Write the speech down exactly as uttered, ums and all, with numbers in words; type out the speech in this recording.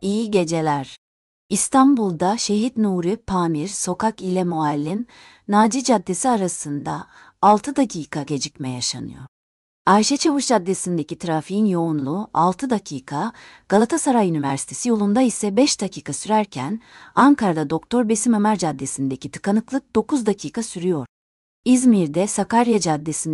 İyi geceler. İstanbul'da Şehit Nuri Pamir Sokak ile Muallin Naci Caddesi arasında altı dakika gecikme yaşanıyor. Ayşe Çavuş Caddesi'ndeki trafiğin yoğunluğu altı dakika, Galatasaray Üniversitesi yolunda ise beş dakika sürerken, Ankara'da Doktor Besim Ömer Caddesi'ndeki tıkanıklık dokuz dakika sürüyor. İzmir'de Sakarya Caddesi'nde